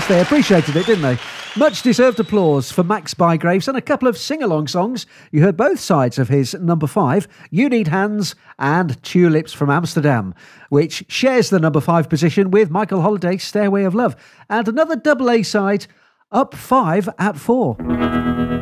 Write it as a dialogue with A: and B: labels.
A: They appreciated it, didn't they? Much deserved applause for Max Bygraves and a couple of sing-along songs. You heard both sides of his number 5, You Need Hands and Tulips from Amsterdam, which shares the number 5 position with Michael Holliday's Stairway of Love. And another double A side, up 5 at 4.